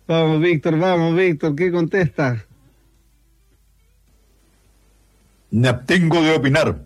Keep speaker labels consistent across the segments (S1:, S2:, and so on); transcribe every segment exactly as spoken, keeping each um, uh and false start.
S1: Vamos, Víctor, vamos, Víctor, ¿qué contesta?
S2: Me abstengo de opinar.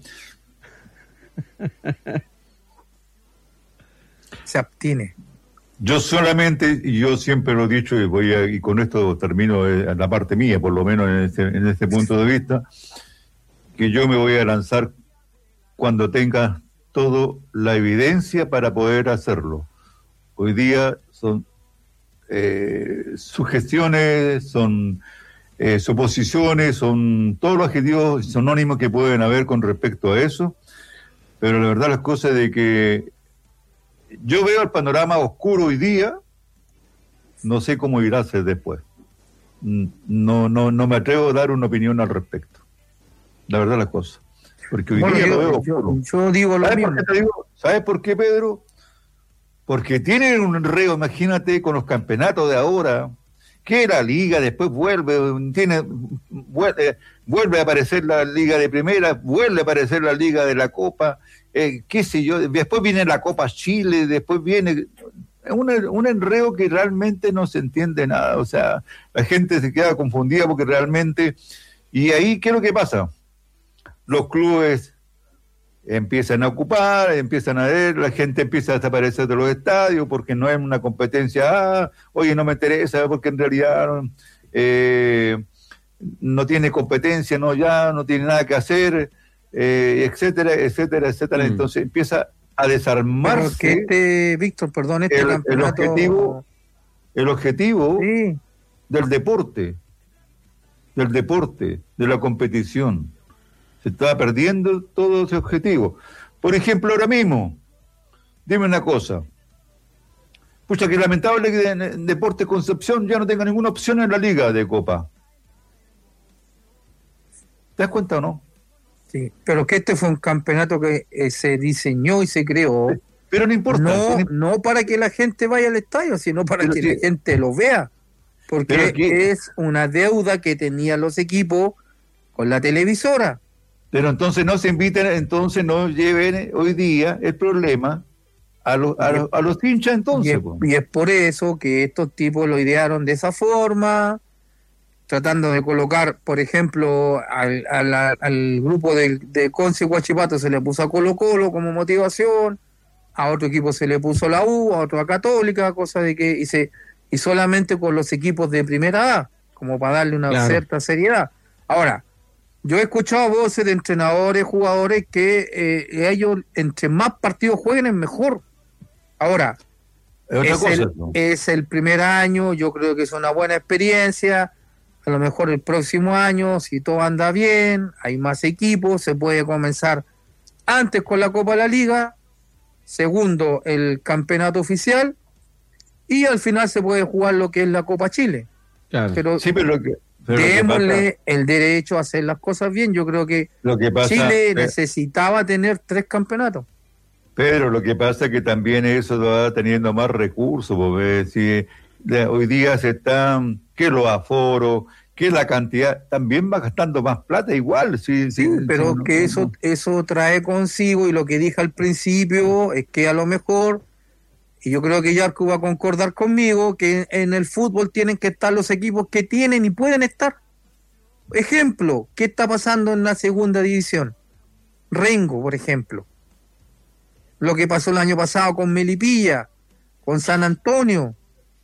S3: Se abstiene.
S2: Yo solamente, y yo siempre lo he dicho, y voy a, y con esto termino eh, la parte mía, por lo menos en este, en este punto de vista, que yo me voy a lanzar cuando tenga toda la evidencia para poder hacerlo. Hoy día son eh, sugestiones, son eh, suposiciones, son todos los adjetivos sinónimos que pueden haber con respecto a eso, pero la verdad las cosas de que yo veo el panorama oscuro hoy día, no sé cómo irá a ser después. No, no, no me atrevo a dar una opinión al respecto. La verdad las cosas. Porque hoy
S3: bueno,
S2: día
S3: yo,
S2: lo veo
S3: yo,
S2: oscuro.
S3: yo digo lo
S2: ¿Sabes
S3: mismo.
S2: por qué te digo? ¿Sabes por qué, Pedro? Porque tienen un enredo, imagínate, con los campeonatos de ahora, que la liga después vuelve, tiene, vuelve, vuelve a aparecer la liga de primera, vuelve a aparecer la liga de la Copa, eh, qué sé yo, después viene la Copa Chile, después viene un, un enredo que realmente no se entiende nada, o sea, la gente se queda confundida porque realmente, y ahí, ¿qué es lo que pasa? Los clubes empiezan a ocupar, empiezan a ver, la gente empieza a desaparecer de los estadios porque no es una competencia, ah, oye, no me interesa porque en realidad eh, no tiene competencia, no ya, no tiene nada que hacer, eh, etcétera, etcétera, etcétera. Mm. Entonces empieza a desarmarse.
S3: Pero que este, Víctor, perdón, este
S2: el,
S3: campeonato...
S2: el objetivo, el objetivo
S3: sí.
S2: del deporte, del deporte, de la competición. Se estaba perdiendo todo ese objetivo. Por ejemplo, ahora mismo, dime una cosa. Pucha, que lamentable que en Deportes Concepción ya no tenga ninguna opción en la liga de Copa. ¿Te das cuenta o no?
S3: Sí, pero que este fue un campeonato que eh, se diseñó y se creó.
S2: Pero no importa.
S3: No,
S2: ¿sí?
S3: no para que la gente vaya al estadio, sino para pero que sí. la gente lo vea. Porque es una deuda que tenían los equipos con la televisora.
S2: Pero entonces no se inviten, entonces no lleven hoy día el problema a los, a los, a los hinchas entonces.
S3: Y es,
S2: pues.
S3: y es por eso que estos tipos lo idearon de esa forma, tratando de colocar, por ejemplo, al, al, al grupo de, de Conce y Huachipato se le puso a Colo Colo como motivación, a otro equipo se le puso la U, a otro a Católica, cosa de que, y, se, y solamente con los equipos de primera A, como para darle una claro. cierta seriedad. Ahora, yo he escuchado voces de entrenadores, jugadores, que eh, ellos, entre más partidos jueguen, es mejor. Ahora, es, es, cosa, el, ¿no? es el primer año, yo creo que es una buena experiencia. A lo mejor el próximo año, si todo anda bien, hay más equipos, se puede comenzar antes con la Copa de la Liga, segundo el campeonato oficial, y al final se puede jugar lo que es la Copa Chile.
S2: Claro. Pero, sí, pero lo que... Pero
S3: démosle el derecho a hacer las cosas bien. Yo creo que,
S2: lo que pasa,
S3: Chile
S2: eh,
S3: necesitaba tener tres campeonatos.
S2: Pero lo que pasa es que también eso va teniendo más recursos, porque si de, hoy día se están, que los aforos, que la cantidad, también va gastando más plata igual. Sí,
S3: sí,
S2: sí
S3: pero
S2: sí,
S3: que
S2: no,
S3: eso,
S2: no.
S3: eso trae consigo, y lo que dije al principio es que a lo mejor, y yo creo que Yarko va a concordar conmigo, que en el fútbol tienen que estar los equipos que tienen y pueden estar. Ejemplo, ¿qué está pasando en la segunda división? Rengo, por ejemplo. Lo que pasó el año pasado con Melipilla, con San Antonio.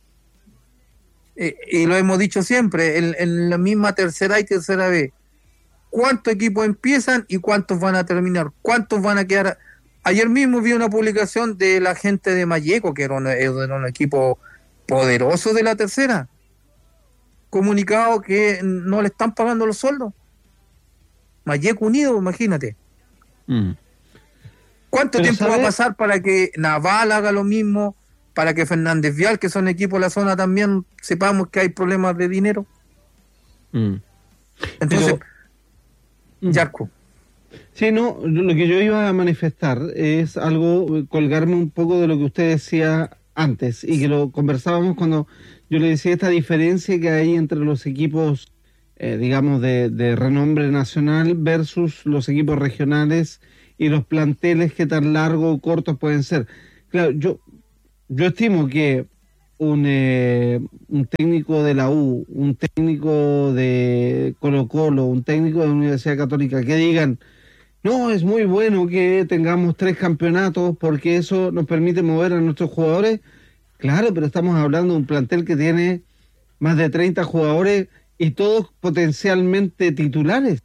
S3: Eh, y lo hemos dicho siempre, en, en la misma tercera y tercera B. ¿Cuántos equipos empiezan y cuántos van a terminar? ¿Cuántos van a quedar? Ayer mismo vi una publicación de la gente de Malleco, que era un, era un equipo poderoso de la tercera. Comunicado que no le están pagando los sueldos. Malleco Unido, imagínate. Mm. ¿Cuánto Pero tiempo ¿sabes? va a pasar para que Naval haga lo mismo? Para que Fernández Vial, que son equipos de la zona, también sepamos que hay problemas de dinero. Mm. Entonces, Pero... Yarko.
S1: Sí, no, lo que yo iba a manifestar es algo, colgarme un poco de lo que usted decía antes, y que lo conversábamos cuando yo le decía esta diferencia que hay entre los equipos, eh, digamos, de, de renombre nacional versus los equipos regionales y los planteles que tan largos o cortos pueden ser. Claro, yo, yo estimo que un, eh, un técnico de la U, un técnico de Colo-Colo, un técnico de la Universidad Católica que digan, no, es muy bueno que tengamos tres campeonatos porque eso nos permite mover a nuestros jugadores. Claro, pero estamos hablando de un plantel que tiene más de treinta jugadores y todos potencialmente titulares.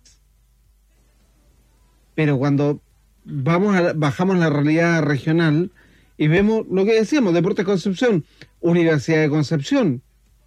S1: Pero cuando vamos a, bajamos la realidad regional y vemos lo que decíamos, Deportes Concepción, Universidad de Concepción,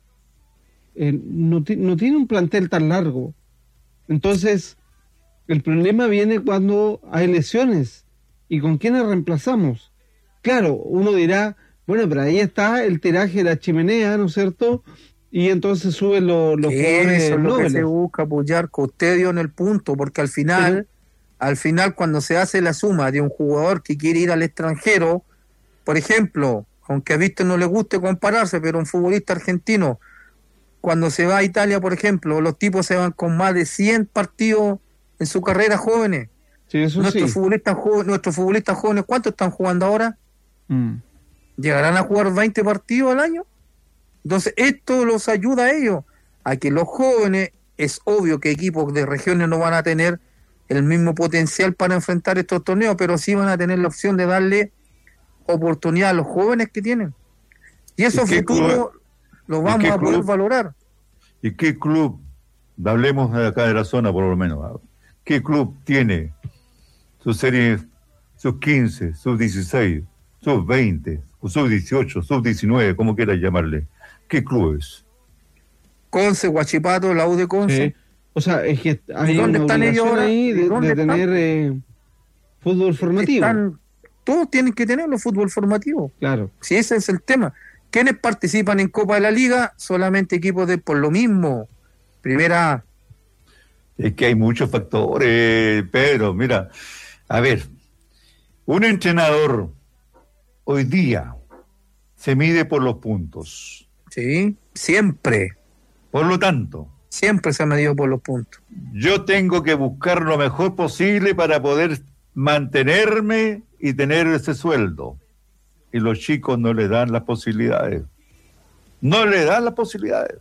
S1: eh, no, no tiene un plantel tan largo. Entonces, el problema viene cuando hay lesiones. ¿Y con quiénes reemplazamos? Claro, uno dirá, bueno, pero ahí está el tiraje de la chimenea, ¿no es cierto? Y entonces suben los, los jugadores
S3: eso es lo
S1: nobles.
S3: que se busca apoyar, que usted dio en el punto, porque al final, sí. al final cuando se hace la suma de un jugador que quiere ir al extranjero, por ejemplo, aunque a Víctor no le guste compararse, pero un futbolista argentino, cuando se va a Italia, por ejemplo, los tipos se van con más de cien partidos en su carrera jóvenes.
S1: Sí, eso
S3: nuestros
S1: sí.
S3: futbolistas jóvenes, nuestros futbolistas jóvenes, ¿cuántos están jugando ahora?
S1: Mm.
S3: ¿Llegarán a jugar veinte partidos al año? Entonces, esto los ayuda a ellos, a que los jóvenes, es obvio que equipos de regiones no van a tener el mismo potencial para enfrentar estos torneos, pero sí van a tener la opción de darle oportunidad a los jóvenes que tienen. Y eso futuro lo vamos a poder valorar.
S2: ¿Y qué club, hablemos de acá de la zona por lo menos, qué club tiene sus series, sus quince, sus dieciséis, sus veinte, sus dieciocho, sus diecinueve, como quieras llamarle? ¿Qué clubes?
S3: Conce, Huachipato, la U de Conce.
S1: Sí. O sea, es que hay
S3: ¿Dónde
S1: una
S3: están ellos ahora?
S1: ahí de, de tener eh, fútbol formativo.
S3: Están, todos tienen que tenerlo, fútbol formativo.
S1: Claro.
S3: Si ese es el tema. ¿Quiénes participan en Copa de la Liga? Solamente equipos de por lo mismo. Primera.
S2: Es que hay muchos factores, Pedro. Mira, a ver, un entrenador hoy día se mide por los puntos.
S3: Sí, siempre.
S2: Por lo tanto,
S3: siempre se ha medido por los puntos.
S2: Yo tengo que buscar lo mejor posible para poder mantenerme y tener ese sueldo. Y los chicos no le dan las posibilidades. No le dan las posibilidades.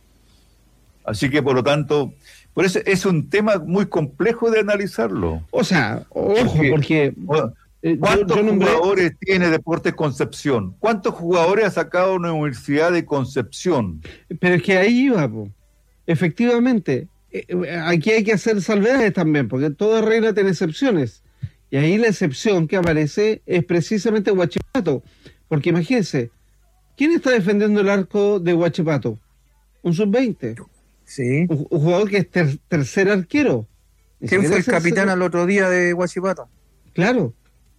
S2: Así que, por lo tanto, por eso es un tema muy complejo de analizarlo.
S1: O sea, ojo, porque...
S2: porque ¿cuántos yo, yo nombré... jugadores tiene Deportes Concepción? ¿Cuántos jugadores ha sacado una Universidad de Concepción?
S1: Pero es que ahí iba, po. Efectivamente. Aquí hay que hacer salvedades también, porque toda regla tiene excepciones. Y ahí la excepción que aparece es precisamente Huachipato. Porque imagínense, ¿quién está defendiendo el arco de Huachipato? Un sub veinte.
S3: Sí.
S1: Un, un jugador que es ter, tercer arquero.
S3: ¿Quién fue el capitán al otro día de Huachipato?
S1: Claro.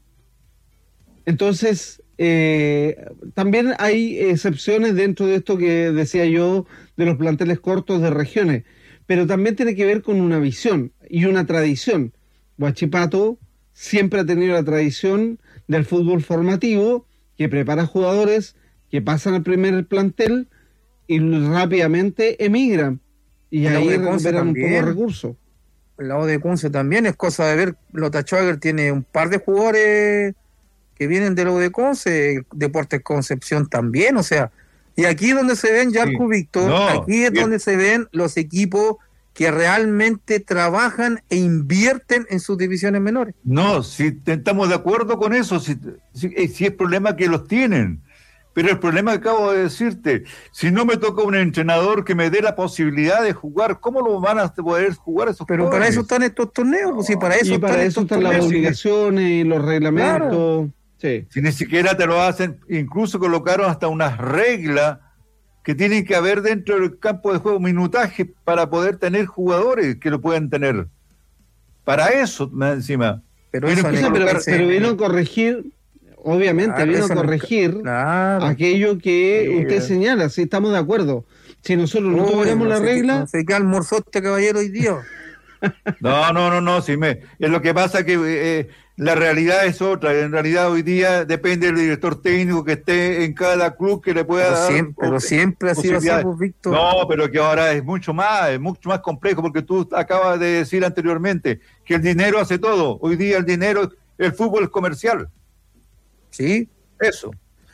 S1: Entonces, eh, también hay excepciones dentro de esto que decía yo de los planteles cortos de regiones, pero también tiene que ver con una visión y una tradición. Huachipato siempre ha tenido la tradición del fútbol formativo, que prepara jugadores que pasan al primer plantel y rápidamente emigran, y ahí recuperan un poco de recursos.
S3: El lado de Conce también es cosa de ver. Lota Schwager tiene un par de jugadores que vienen de lo de Conce, Deportes Concepción también, o sea, y aquí es donde se ven, Yarko, sí. Víctor, no, aquí es bien. Donde se ven los equipos que realmente trabajan e invierten en sus divisiones menores.
S2: No, si estamos de acuerdo con eso, si, si, si es problema que los tienen, pero el problema que acabo de decirte, si no me toca un entrenador que me dé la posibilidad de jugar, ¿cómo lo van a poder jugar esos
S3: Pero
S2: jugadores?
S3: Para eso están estos torneos, pues, y para eso
S1: y para
S3: están,
S1: eso están las obligaciones y los reglamentos. Claro. Sí.
S2: Si ni siquiera te lo hacen, incluso colocaron hasta unas reglas que tienen que haber dentro del campo de juego, minutaje para poder tener jugadores que lo puedan tener. Para eso, más encima.
S1: Pero, eso pero, pero, pero vino a corregir, obviamente, claro, vino a corregir claro. aquello que sí, usted señala, si estamos de acuerdo. Si nosotros no tuviéramos la regla...
S3: No sé qué almorzó este caballero hoy día.
S2: No, no, no, no, sí me, es lo que pasa que eh, la realidad es otra. En realidad hoy día depende del director técnico que esté en cada club que le pueda
S3: pero
S2: dar.
S3: Siempre, pero siempre ha sido así, Víctor.
S2: No, pero que ahora es mucho más, es mucho más complejo, porque tú acabas de decir anteriormente que el dinero hace todo. Hoy día el dinero, el fútbol es comercial.
S3: Sí.
S2: Eso.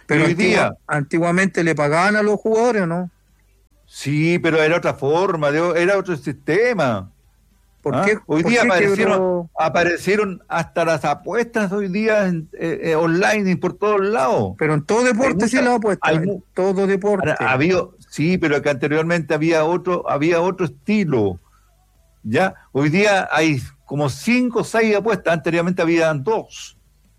S3: Pero
S2: hoy
S3: antigua,
S2: día,
S3: antiguamente le pagaban a los jugadores, ¿no?
S2: sí, pero era otra forma, de- era otro sistema.
S3: ¿Por
S2: ¿Ah?
S3: qué,
S2: Hoy
S3: por
S2: día
S3: qué
S2: aparecieron,
S3: quebró?
S2: aparecieron hasta las apuestas hoy día en- eh, eh, online y por todos lados.
S3: Pero en todo
S2: Hay
S3: deporte sí
S2: mucha,
S3: la apuesta,
S2: hay
S3: en
S2: mu-
S3: todo
S2: ahora,
S3: deporte.
S2: había, sí, pero que anteriormente había otro, había otro estilo. Ya, hoy día hay como cinco o seis apuestas, anteriormente había dos,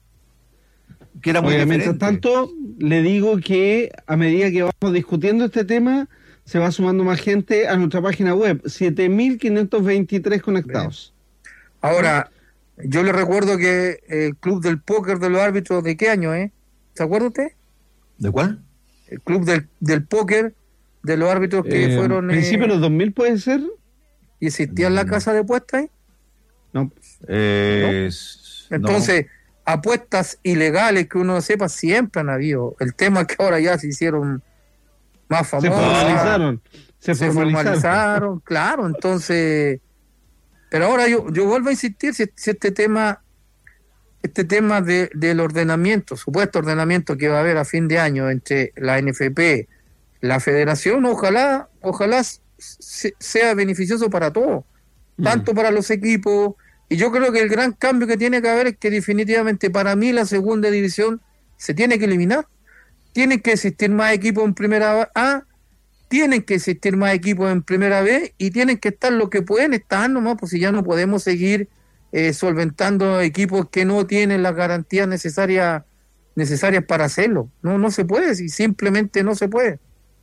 S2: que era muy
S1: Oye, mientras
S2: diferente.
S1: tanto, le digo que a medida que vamos discutiendo este tema, se va sumando más gente a nuestra página web, siete mil quinientos veintitrés conectados.
S3: Ahora, yo le recuerdo que el club del póker de los árbitros, ¿de qué año, eh? ¿Se acuerda usted?
S2: ¿De cuál?
S3: El club del, del póker de los árbitros que
S1: Eh,
S3: fueron...
S1: ¿Principio de
S3: eh,
S1: los dos mil puede ser?
S3: ¿Y existía en la
S2: No.
S3: casa de apuestas? ¿Eh?
S1: No.
S2: Eh, s- no.
S3: Entonces, apuestas ilegales que uno sepa siempre han habido. El tema es que ahora ya se hicieron más
S1: Se
S3: famosas.
S1: formalizaron. Se,
S3: se
S1: formalizaron.
S3: formalizaron, claro, entonces, pero ahora yo, yo vuelvo a insistir si, si este tema, este tema de, del ordenamiento, supuesto ordenamiento que va a haber a fin de año entre la N F P, la Federación, ojalá, ojalá se- sea beneficioso para todos, tanto para los equipos, y yo creo que el gran cambio que tiene que haber es que definitivamente para mí la segunda división se tiene que eliminar, tienen que existir más equipos en primera A, tienen que existir más equipos en primera B y tienen que estar los que pueden estar nomás, pues si ya no podemos seguir eh, solventando equipos que no tienen las garantías necesarias necesarias para hacerlo. No, no se puede, si simplemente no se puede.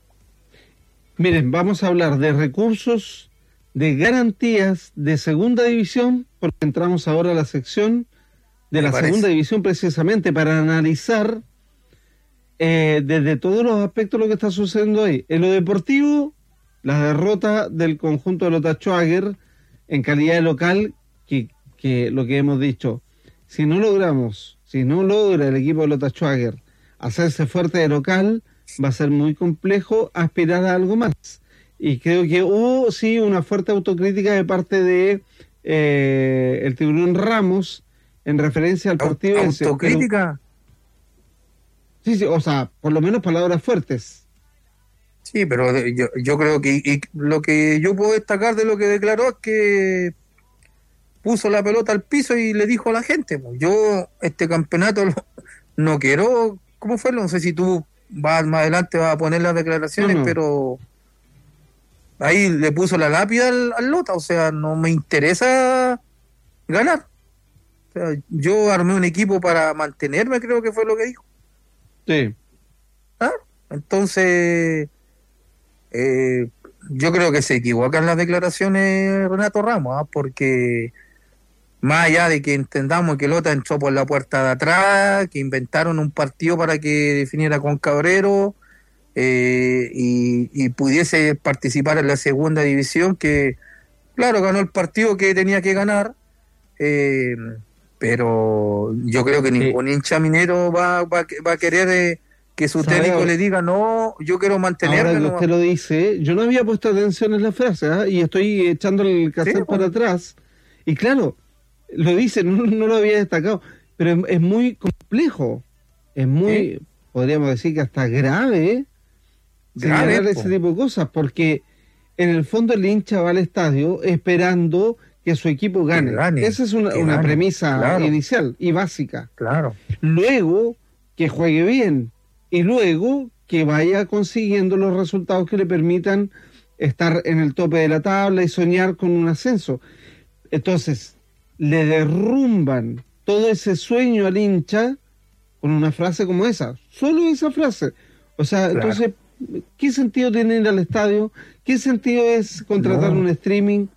S1: Miren, vamos a hablar de recursos, de garantías de segunda división, porque entramos ahora a la sección de
S3: Me
S1: la
S3: parece.
S1: segunda división precisamente para analizar eh, desde todos los aspectos lo que está sucediendo ahí. En lo deportivo, la derrota del conjunto de Lota Schwager en calidad de local, que, que lo que hemos dicho, si no logramos, si no logra el equipo de Lota Schwager hacerse fuerte de local, va a ser muy complejo aspirar a algo más. Y creo que hubo, sí, una fuerte autocrítica de parte de eh, el tiburón Ramos en referencia al partido. ese, pero-
S3: Autocrítica.
S1: Sí, sí, o sea, por lo menos palabras fuertes.
S3: Sí, pero de- yo, yo creo que y lo que yo puedo destacar de lo que declaró es que puso la pelota al piso y le dijo a la gente, pues, yo este campeonato lo- no quiero, ¿cómo fue? No sé si tú vas más adelante vas a poner las declaraciones,
S1: No, no.
S3: pero ahí le puso la lápida al, al Lota, o sea, no me interesa ganar. O sea, yo armé un equipo para mantenerme, creo que fue lo que dijo.
S1: Sí.
S3: Claro. Entonces, eh, yo creo que se equivocan las declaraciones Renato Ramos, ¿ah? Porque más allá de que entendamos que Lota entró por la puerta de atrás, que inventaron un partido para que definiera con Cabrero eh, y, y pudiese participar en la segunda división, que claro, ganó el partido que tenía que ganar, eh, pero yo creo que ningún hincha minero va, va, va a querer eh, que su
S1: ¿Sabe?
S3: técnico le diga, no, yo quiero mantenerme.
S1: Ahora que
S3: no,
S1: usted lo dice, yo no había puesto atención en la frase, ¿ah? Y estoy echando el cassette
S3: Sí,
S1: para
S3: bueno.
S1: atrás. Y claro, lo dice, no, no lo había destacado, pero es, es muy complejo, es muy, podríamos decir que hasta grave,
S3: Grave,
S1: señalar
S3: po.
S1: ese tipo de cosas, porque en el fondo el hincha va al estadio esperando que su equipo gane.
S3: gane,
S1: Esa es una,
S3: que
S1: una
S3: gane,
S1: premisa
S3: claro.
S1: inicial y básica.
S3: Claro.
S1: Luego que juegue bien y luego que vaya consiguiendo los resultados que le permitan estar en el tope de la tabla y soñar con un ascenso. Entonces, le derrumban todo ese sueño al hincha con una frase como esa, solo esa frase. O sea,
S3: Claro.
S1: entonces, ¿qué sentido tiene ir al estadio? ¿Qué sentido es contratar
S3: No.
S1: un streaming?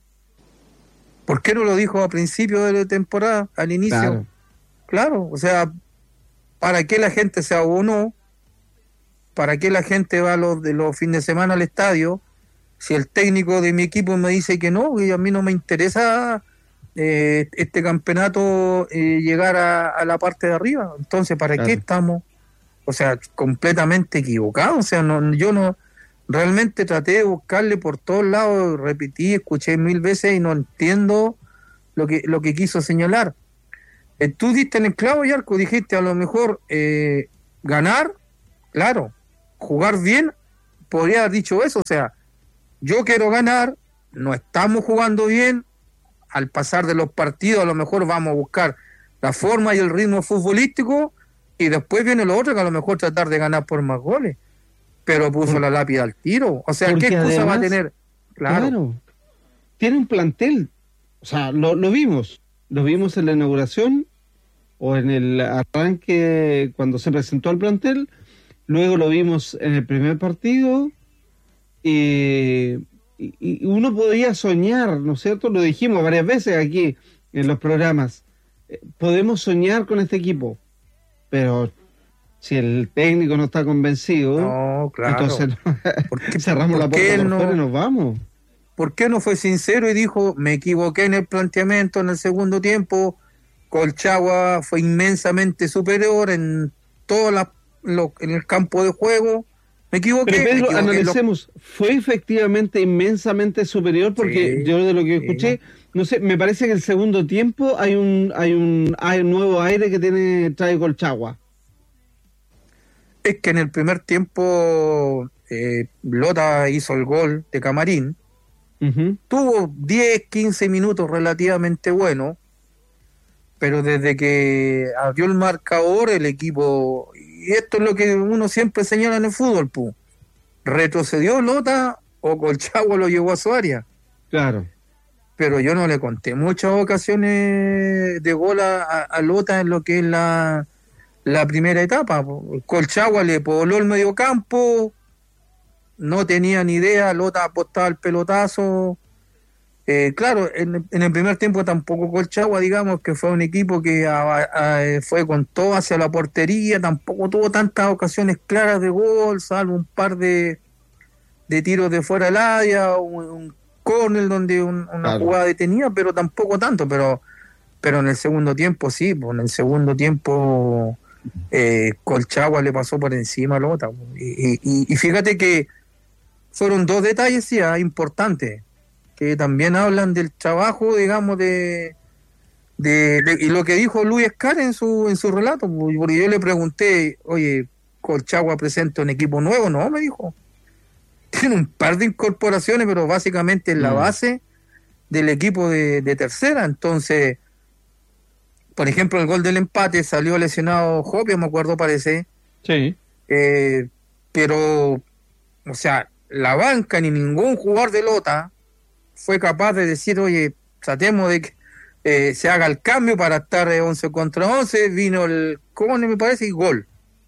S3: ¿Por qué no lo dijo a principio de la temporada, al inicio?
S1: Claro.
S3: Claro, o sea, ¿para qué la gente se abonó? ¿Para qué la gente va los, de los fines de semana al estadio? Si el técnico de mi equipo me dice que no, y a mí no me interesa eh, este campeonato eh, llegar a, a la parte de arriba. Entonces, ¿para
S1: Claro.
S3: qué estamos? O sea, completamente equivocados. O sea, no, yo no, realmente traté de buscarle por todos lados, repetí, escuché mil veces y no entiendo lo que, lo que quiso señalar. Eh, tú diste en el clavo, Yarko, dijiste a lo mejor eh, ganar, claro, jugar bien, podría haber dicho eso, o sea, yo quiero ganar, no estamos jugando bien, al pasar de los partidos a lo mejor vamos a buscar la forma y el ritmo futbolístico y después viene lo otro que a lo mejor tratar de ganar por más goles, pero puso
S1: Por,
S3: la lápida al tiro, o sea,
S1: porque
S3: ¿qué excusa
S1: además,
S3: va a tener? Claro,
S1: claro, tiene un plantel, o sea, lo, lo vimos, lo vimos en la inauguración o en el arranque cuando se presentó al plantel, luego lo vimos en el primer partido y, y, y uno podía soñar, ¿no es cierto? Lo dijimos varias veces aquí en los programas, eh, podemos soñar con este equipo, pero si el técnico no está convencido,
S3: no, claro,
S1: entonces
S3: ¿por qué,
S1: cerramos la
S3: por qué
S1: puerta
S3: él
S1: por fuera y
S3: no,
S1: nos vamos.
S3: ¿por qué no fue sincero y dijo, me equivoqué en el planteamiento en el segundo tiempo, Colchagua fue inmensamente superior en todo la, lo, en el campo de juego, me equivoqué,
S1: Pero
S3: me
S1: Pedro,
S3: equivoqué en lo-
S1: analicemos, ¿fue efectivamente inmensamente superior? Porque
S3: Sí,
S1: yo de lo que
S3: sí.
S1: escuché, no sé, me parece que en el segundo tiempo hay un hay un, hay un nuevo aire que tiene trae Colchagua.
S3: Es que en el primer tiempo eh, Lota hizo el gol de Camarín,
S1: Ujú.
S3: tuvo diez, quince minutos relativamente buenos, pero desde que abrió el marcador el equipo, y esto es lo que uno siempre señala en el fútbol, pu, retrocedió Lota o Colchagua lo llevó a su área,
S1: Claro,
S3: pero yo no le conté muchas ocasiones de gol a, a- a Lota en lo que es la, la primera etapa, pu. Colchagua le pobló el medio campo, no tenía ni idea, Lota apostaba el pelotazo. Eh, claro, en, en el primer tiempo tampoco Colchagua, digamos que fue un equipo que a- a- eh, fue con todo hacia la portería, tampoco tuvo tantas ocasiones claras de gol, salvo un par de, de tiros de fuera del área, un, un córner donde un- una
S1: claro.
S3: jugada detenida, pero tampoco tanto, pero pero en el segundo tiempo sí, pues en el segundo tiempo eh, Colchagua le pasó por encima a Lota, pues. y, y, y fíjate que fueron dos detalles sí, ah, importantes que también hablan del trabajo, digamos, de, de, de- y lo que dijo Luis Escar en su en su relato, pues, porque yo le pregunté, oye, Colchagua presenta un equipo nuevo, no, me dijo, tiene un par de incorporaciones, pero básicamente es la
S1: Mm.
S3: base del equipo de, de tercera, entonces, por ejemplo, el gol del empate salió lesionado Jopia, me acuerdo, parece,
S1: Sí,
S3: eh, pero, o sea, la banca ni ningún jugador de Lota fue capaz de decir, oye, tratemos de que eh, se haga el cambio para estar de once contra once, vino el Cone, me parece, y gol.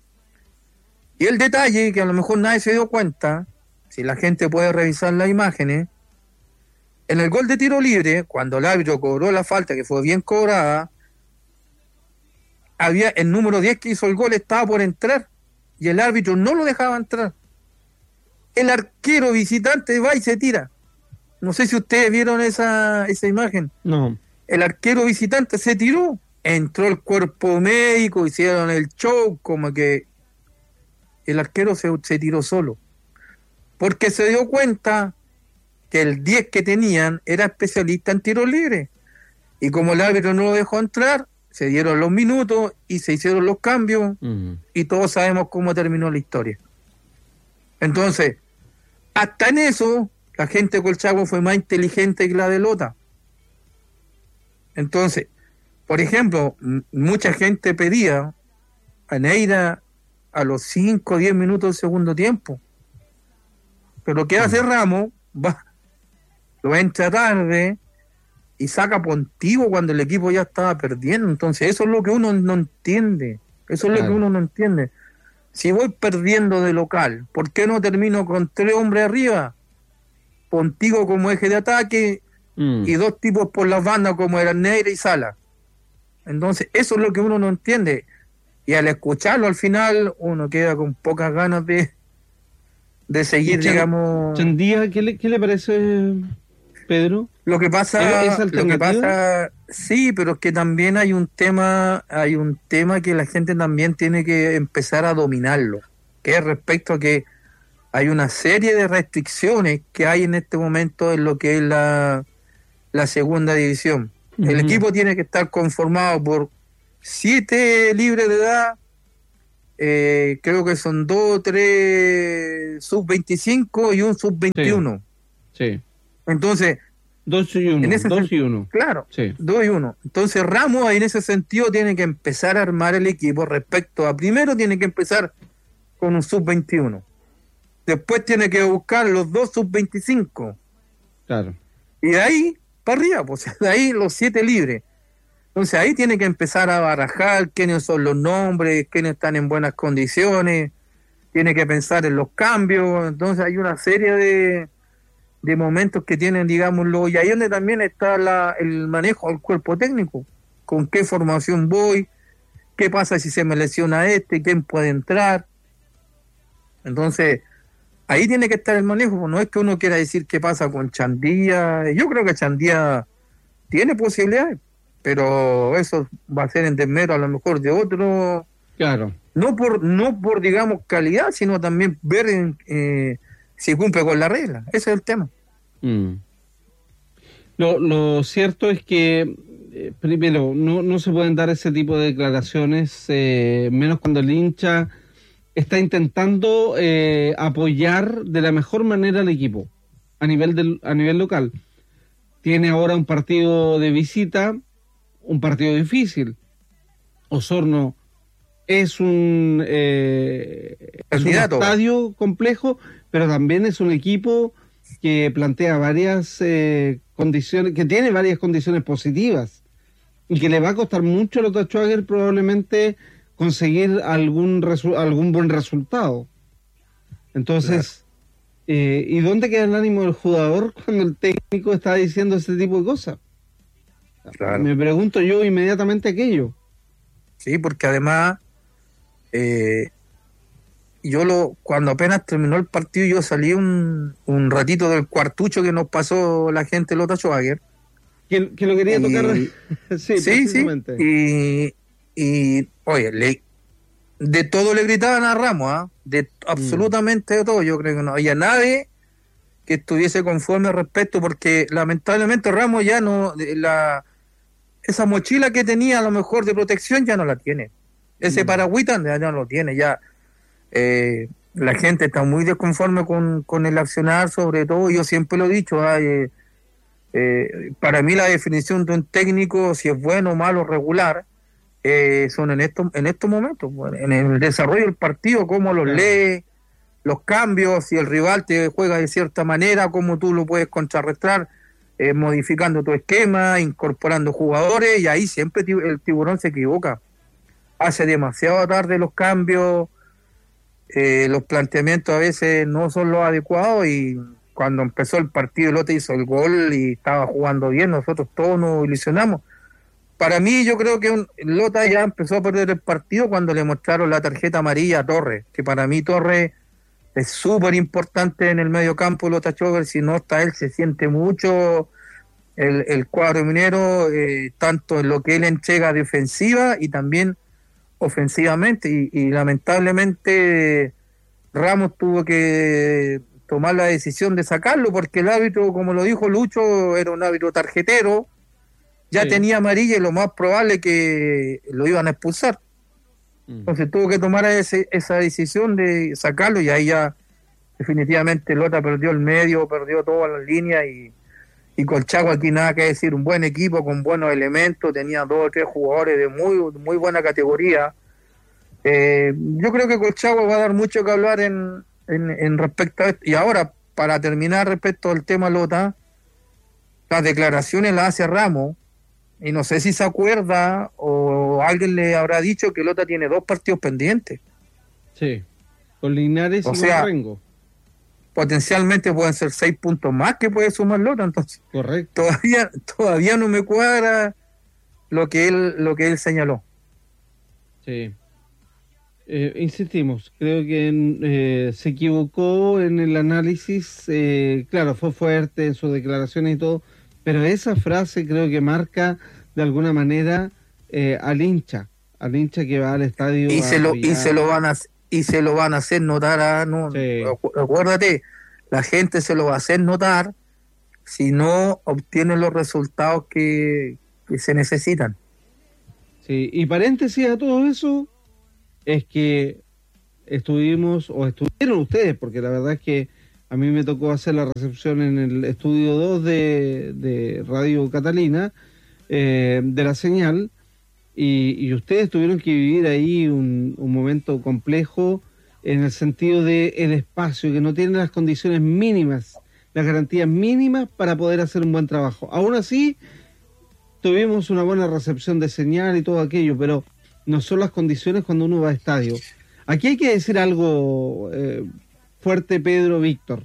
S3: Y el detalle, que a lo mejor nadie se dio cuenta, si la gente puede revisar las imágenes, en el gol de tiro libre, cuando el árbitro cobró la falta, que fue bien cobrada, había el número diez que hizo el gol, estaba por entrar, y el árbitro no lo dejaba entrar. El arquero visitante va y se tira. No sé si ustedes vieron esa, esa imagen.
S1: no,
S3: El arquero visitante se tiró, entró el cuerpo médico, hicieron el show, como que el arquero se, se tiró solo, porque se dio cuenta que el diez que tenían era especialista en tiros libres, y como el árbitro no lo dejó entrar, se dieron los minutos y se hicieron los cambios,
S1: mm,
S3: y todos sabemos cómo terminó la historia. Entonces, hasta en eso, la gente de Colchagua fue más inteligente que la de Lota. Entonces, por ejemplo, m- mucha gente pedía a Neira a los cinco o diez minutos del segundo tiempo. Pero ¿qué hace Ramos? Va, lo entra tarde y saca Pontivo cuando el equipo ya estaba perdiendo. Entonces, eso es lo que uno no entiende. Eso es lo
S1: Claro.
S3: que uno no entiende. Si voy perdiendo de local, ¿por qué no termino con tres hombres arriba? Pontigo como eje de ataque
S1: mm.
S3: y dos tipos por las bandas como eran Neira y Sala. Entonces, eso es lo que uno no entiende. Y al escucharlo al final, uno queda con pocas ganas de, de seguir,
S1: Y Chan-
S3: digamos...
S1: Chandía, ¿qué le, qué le parece, Pedro?
S3: Lo que pasa,
S1: ¿Es- es
S3: lo que
S1: alternativo?
S3: pasa, sí, pero es que también hay un tema, hay un tema que la gente también tiene que empezar a dominarlo, que es respecto a que hay una serie de restricciones que hay en este momento en lo que es la, la segunda división. El
S1: Ujú.
S3: equipo tiene que estar conformado por siete libres de edad eh, creo que son dos, tres sub veinticinco y un sub veintiuno.
S1: Sí. sí.
S3: Entonces,
S1: dos y uno.
S3: En ese
S1: dos
S3: sen-
S1: y uno.
S3: Claro,
S1: Sí.
S3: dos y uno. Entonces Ramos ahí en ese sentido tiene que empezar a armar el equipo respecto a, primero tiene que empezar con un sub veintiuno. Después tiene que buscar los dos sub veinticinco.
S1: Claro.
S3: Y de ahí para arriba, pues de ahí los siete libres. Entonces ahí tiene que empezar a barajar quiénes son los nombres, quiénes están en buenas condiciones, tiene que pensar en los cambios. Entonces hay una serie de, de momentos que tienen, digámoslo, y ahí es donde también está la, el manejo del cuerpo técnico, con qué formación voy, qué pasa si se me lesiona este, quién puede entrar. Entonces ahí tiene que estar el manejo, no es que uno quiera decir qué pasa con Chandía. Yo creo que Chandía tiene posibilidades, pero eso va a ser en desmedro a lo mejor de otro,
S1: Claro.
S3: no por, no por digamos calidad, sino también ver en, eh, si cumple con la regla. Ese es el tema.
S1: Mm. Lo, lo cierto es que, eh, primero, no, no se pueden dar ese tipo de declaraciones, eh, menos cuando el hincha está intentando eh, apoyar de la mejor manera al equipo a nivel del, a nivel local. Tiene ahora un partido de visita, un partido difícil. Osorno es un, eh, es un
S3: Candidato.
S1: estadio complejo, pero también es un equipo que plantea varias eh, condiciones, que tiene varias condiciones positivas y que le va a costar mucho a los Schwager probablemente conseguir algún resu- algún buen resultado. Entonces, eh, ¿y dónde queda el ánimo del jugador cuando el técnico está diciendo ese tipo de cosas?
S3: Claro.
S1: Me pregunto yo inmediatamente aquello.
S3: Sí, porque además eh, yo lo cuando apenas terminó el partido yo salí un, un ratito del cuartucho que nos pasó la gente de Lota Schwager.
S1: Que, que lo quería
S3: Y-
S1: tocar. sí,
S3: Sí, sí.
S1: precisamente.
S3: Y, y oye, le, de todo le gritaban a Ramos, ¿ah? De absolutamente de todo. Yo creo que no había nadie que estuviese conforme al respecto, porque lamentablemente Ramos ya no, de la esa mochila que tenía a lo mejor de protección ya no la tiene. Ese
S1: Mm.
S3: paragüita ya no lo tiene, ya eh, la gente está muy desconforme con, con el accionar, sobre todo, yo siempre lo he dicho, ah, eh, eh, para mí la definición de un técnico, si es bueno, malo, regular, eh, son en estos en estos momentos, bueno, en el desarrollo del partido, cómo los
S1: Claro.
S3: lee, los cambios, si el rival te juega de cierta manera, cómo tú lo puedes contrarrestar, eh, modificando tu esquema, incorporando jugadores, y ahí siempre ti- el tiburón se equivoca. Hace demasiado tarde los cambios, eh, los planteamientos a veces no son los adecuados, y cuando empezó el partido Lota hizo el gol y estaba jugando bien, nosotros todos nos ilusionamos. Para mí yo creo que un, Lota ya empezó a perder el partido cuando le mostraron la tarjeta amarilla a Torres, que para mí Torres es súper importante en el medio campo. Lota Schwager, si no está él, se siente mucho el, el cuadro minero, eh, tanto en lo que él entrega defensiva y también ofensivamente, y, y lamentablemente Ramos tuvo que tomar la decisión de sacarlo porque el árbitro, como lo dijo Lucho, era un árbitro tarjetero, ya
S1: Sí.
S3: tenía amarilla y lo más probable que lo iban a expulsar.
S1: Mm.
S3: Entonces tuvo que tomar ese, esa decisión de sacarlo, y ahí ya definitivamente Lota perdió el medio, perdió todas las líneas, y, y Colchagua aquí nada que decir, un buen equipo con buenos elementos, tenía dos o tres jugadores de muy, muy buena categoría. Eh, yo creo que Colchagua va a dar mucho que hablar en, en, en respecto a esto. Y ahora, para terminar respecto al tema Lota, las declaraciones las hace Ramos, y no sé si se acuerda o alguien le habrá dicho que Lota tiene dos partidos pendientes.
S1: Sí. Con Linares
S3: O
S1: y
S3: sea,
S1: con Rengo.
S3: Potencialmente pueden ser seis puntos más que puede sumar Lota, entonces
S1: Correcto.
S3: todavía todavía no me cuadra lo que él lo que él señaló.
S1: Sí. Eh, insistimos, creo que eh, se equivocó en el análisis, eh, claro, fue fuerte en sus declaraciones y todo, pero esa frase creo que marca de alguna manera eh, al hincha, al hincha que va al estadio
S3: Y
S1: a
S3: se lo y
S1: apoyar.
S3: se lo van a y se lo van a hacer notar a, no,
S1: Sí.
S3: acu- acuérdate, la gente se lo va a hacer notar si no obtienen los resultados que, que se necesitan.
S1: Sí, y paréntesis a todo eso, es que estuvimos, o estuvieron ustedes, porque la verdad es que a mí me tocó hacer la recepción en el estudio dos de, de Radio Catalina, eh, de la señal, y, y ustedes tuvieron que vivir ahí un, un momento complejo en el sentido de el espacio, que no tiene las condiciones mínimas, las garantías mínimas para poder hacer un buen trabajo. Aún así, tuvimos una buena recepción de señal y todo aquello, pero no son las condiciones cuando uno va a estadio. Aquí hay que decir algo eh, fuerte, Pedro, Víctor.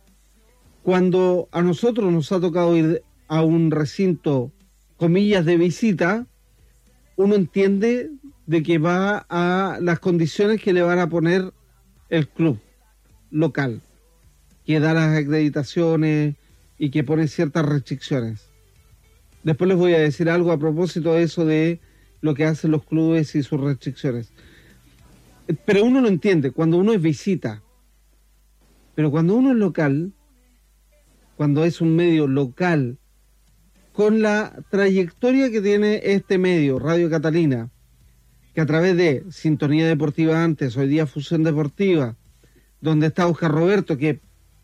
S1: Cuando a nosotros nos ha tocado ir a un recinto, comillas, de visita, uno entiende de que va a las condiciones que le van a poner el club local, que da las acreditaciones y que pone ciertas restricciones. Después les voy a decir algo a propósito de eso, de lo que hacen los clubes y sus restricciones. Pero uno lo entiende cuando uno es visita. Pero cuando uno es local, cuando es un medio local, con la trayectoria que tiene este medio, Radio Catalina, que a través de Sintonía Deportiva antes, hoy día Fusión Deportiva, donde está Oscar Roberto, que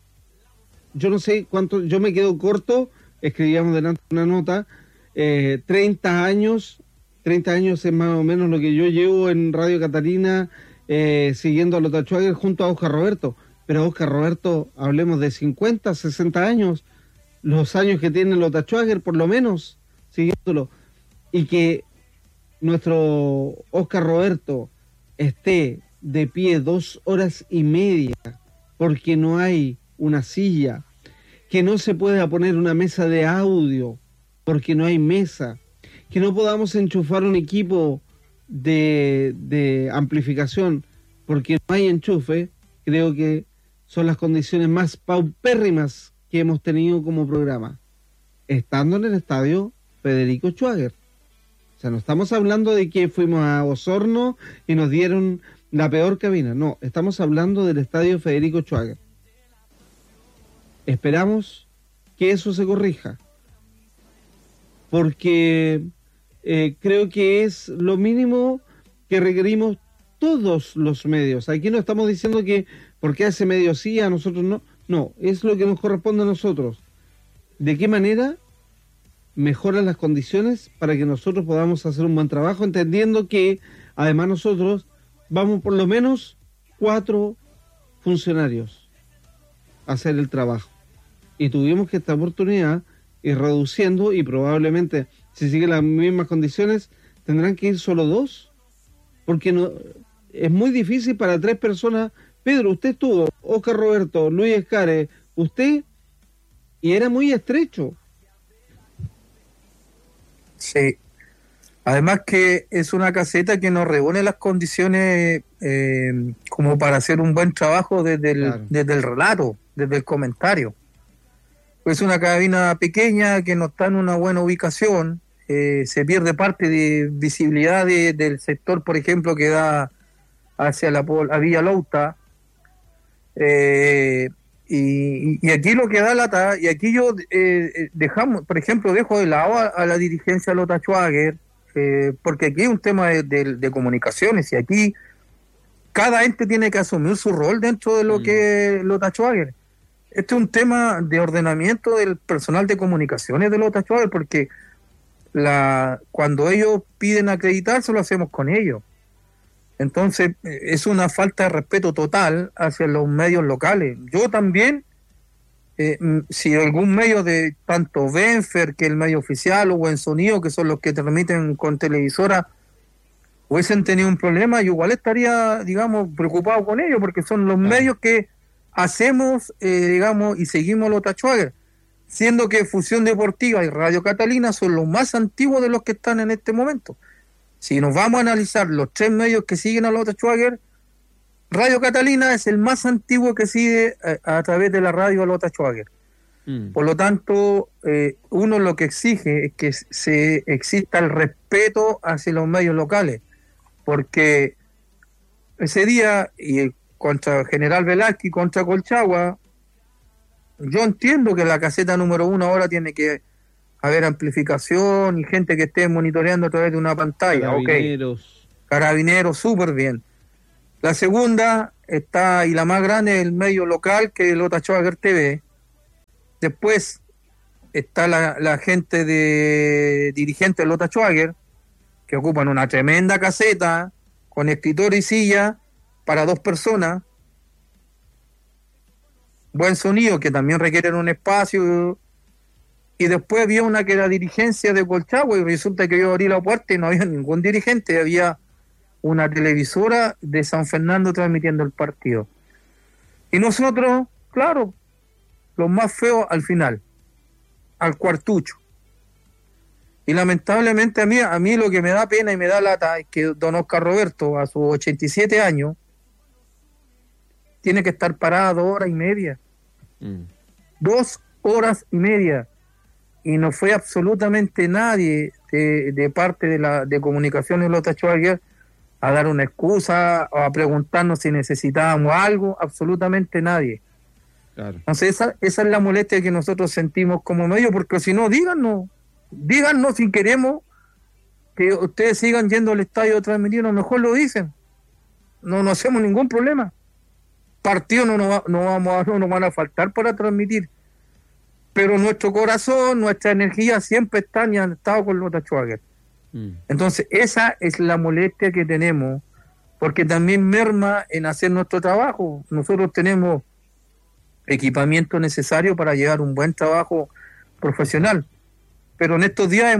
S1: yo no sé cuánto, yo me quedo corto, escribíamos delante una nota, eh, treinta años, treinta años es más o menos lo que yo llevo en Radio Catalina, eh, siguiendo a Lota Schwager junto a Oscar Roberto, pero Oscar Roberto, hablemos de cincuenta, sesenta años, los años que tiene Lota Schwager, por lo menos, siguiéndolo, y que nuestro Oscar Roberto esté de pie dos horas y media porque no hay una silla, que no se pueda poner una mesa de audio porque no hay mesa, que no podamos enchufar un equipo de, de amplificación porque no hay enchufe, creo que son las condiciones más paupérrimas que hemos tenido como programa, estando en el estadio Federico Schwager. O sea, no estamos hablando de que fuimos a Osorno y nos dieron la peor cabina. No, estamos hablando del estadio Federico Schwager. Esperamos que eso se corrija. Porque eh, creo que es lo mínimo que requerimos todos los medios. Aquí no estamos diciendo que porque a ese medio sí, a nosotros no. No, es lo que nos corresponde a nosotros. ¿De qué manera mejoran las condiciones para que nosotros podamos hacer un buen trabajo, entendiendo que además nosotros vamos por lo menos cuatro funcionarios a hacer el trabajo? Y tuvimos que esta oportunidad ir reduciendo, y probablemente si siguen las mismas condiciones tendrán que ir solo dos, porque no es muy difícil para tres personas. Pedro, usted estuvo, Oscar Roberto, Luis Escare, usted, y era muy estrecho.
S3: Sí. Además que es una caseta que nos reúne las condiciones eh, como para hacer un buen trabajo desde el, claro. desde el relato, desde el comentario. Es una cabina pequeña que no está en una buena ubicación, eh, se pierde parte de visibilidad de, del sector, por ejemplo, que da hacia la a Villa Louta, eh, y, y aquí lo que da lata, y aquí yo eh, dejamos, por ejemplo, dejo de lado a, a la dirigencia Lota Schwager, eh, porque aquí es un tema de, de, de comunicaciones, y aquí cada ente tiene que asumir su rol dentro de lo mm. que es Lota Schwager. Este es un tema de ordenamiento del personal de comunicaciones de Lota Schwager, porque la, cuando ellos piden acreditarse lo hacemos con ellos. Entonces es una falta de respeto total hacia los medios locales. Yo también, eh, si algún medio de tanto Benfer, que es el medio oficial, o Buen Sonido, que son los que transmiten con televisora, hubiesen tenido un problema, yo igual estaría, digamos, preocupado con ellos, porque son los claro. medios que hacemos, eh, digamos, y seguimos Lota Schwager, siendo que Fusión Deportiva y Radio Catalina son los más antiguos de los que están en este momento. Si nos vamos a analizar los tres medios que siguen a Lota Schwager, Radio Catalina es el más antiguo que sigue a, a través de la radio a Lota Schwager. Mm. Por lo tanto, eh, uno lo que exige es que se exista el respeto hacia los medios locales, porque ese día, y contra General Velázquez, contra Colchagua, yo entiendo que la caseta número uno ahora tiene que haber amplificación y gente que esté monitoreando a través de una pantalla. Carabineros. Okay. Carabineros, súper bien. La segunda, está, y la más grande es el medio local, que es Lota Schwager T V. Después está la, la gente de dirigente de Lota Schwager, que ocupan una tremenda caseta con escritorio y silla para dos personas. Buen sonido, que también requieren un espacio. Y después había una que era dirigencia de Colchagua, y resulta que yo abrí la puerta y no había ningún dirigente, había una televisora de San Fernando transmitiendo el partido. Y nosotros, claro, los más feos al final, al cuartucho. Y lamentablemente a mí, a mí lo que me da pena y me da lata es que don Oscar Roberto, a sus ochenta y siete años, tiene que estar parado dos horas y media. Mm. Dos horas y media. Y no fue absolutamente nadie de, de parte de la de comunicaciones Lota Schwager a dar una excusa o a preguntarnos si necesitábamos algo, absolutamente nadie. Claro. Entonces esa, esa es la molestia que nosotros sentimos como medio, porque si no, díganos, díganos si queremos que ustedes sigan yendo al estadio a transmitir, a lo mejor lo dicen. No, no hacemos ningún problema. Partidos no, no, no, vamos a, no nos van a faltar para transmitir. Pero nuestro corazón, nuestra energía siempre están y han estado con Lota Schwager. Mm. Entonces, esa es la molestia que tenemos, porque también merma en hacer nuestro trabajo. Nosotros tenemos equipamiento necesario para llevar un buen trabajo profesional, pero en estos días hemos